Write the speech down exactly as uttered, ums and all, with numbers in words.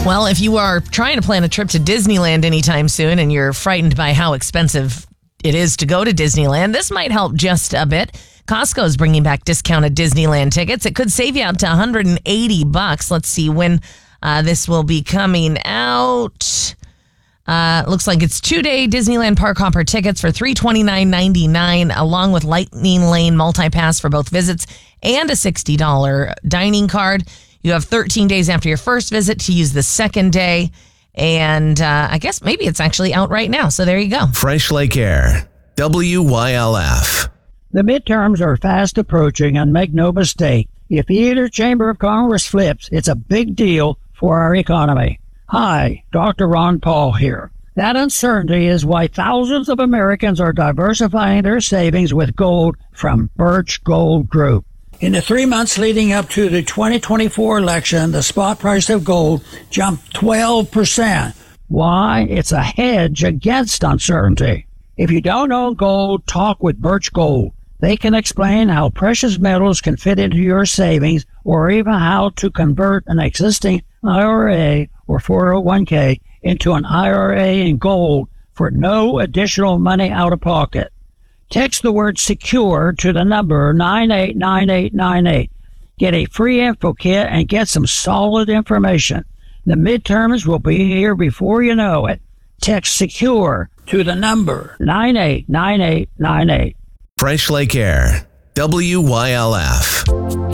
Well, if you are trying to plan a trip to Disneyland anytime soon and you're frightened by how expensive it is to go to Disneyland, this might help just a bit. Costco is bringing back discounted Disneyland tickets. It could save you out to one hundred eighty bucks. Let's see when uh, this will be coming out. Uh, looks like it's two-day Disneyland Park Hopper tickets for three hundred twenty-nine ninety-nine, along with Lightning Lane multi-pass for both visits and a sixty dollars dining card. You have thirteen days after your first visit to use the second day. And uh, I guess maybe it's actually out right now. So there you go. Fresh Lake Air, W Y L F. The midterms are fast approaching, and make no mistake, if either chamber of Congress flips, it's a big deal for our economy. Hi, Doctor Ron Paul here. That uncertainty is why thousands of Americans are diversifying their savings with gold from Birch Gold Group. In the three months leading up to the twenty twenty-four election, the spot price of gold jumped twelve percent. Why? It's a hedge against uncertainty. If you don't own gold, talk with Birch Gold. They can explain how precious metals can fit into your savings, or even how to convert an existing I R A or four oh one k into an I R A in gold for no additional money out of pocket. Text the word secure to the number nine eight nine eight nine eight. Get a free info kit and get some solid information. The midterms will be here before you know it. Text secure to the number nine eight nine eight nine eight. Fresh Lake Air, W Y L F.